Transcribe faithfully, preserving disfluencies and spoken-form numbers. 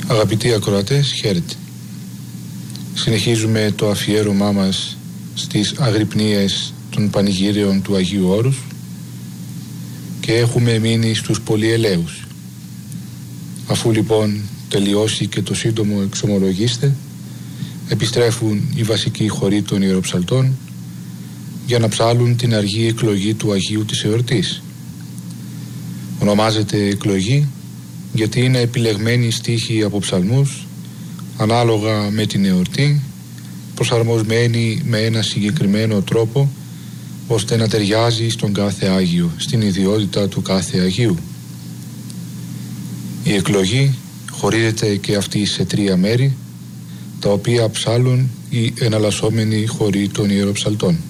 Αγαπητοί ακροατές, χαίρετε. Συνεχίζουμε το αφιέρωμά μας στις αγρυπνίες των πανηγύριων του Αγίου Όρους και έχουμε μείνει στους πολυελαίους. Αφού λοιπόν τελειώσει και το σύντομο εξομολογήστε, επιστρέφουν οι βασικοί χωροί των ιεροψαλτών για να ψάλουν την αργή εκλογή του Αγίου της εορτής. Ονομάζεται εκλογή γιατί είναι επιλεγμένοι στίχοι από ψαλμούς ανάλογα με την εορτή, προσαρμοσμένοι με ένα συγκεκριμένο τρόπο ώστε να ταιριάζει στον κάθε Άγιο, στην ιδιότητα του κάθε Αγίου. Η εκλογή χωρίζεται και αυτή σε τρία μέρη, τα οποία ψάλουν οι εναλλασσόμενοι χωροί των ιεροψαλτών.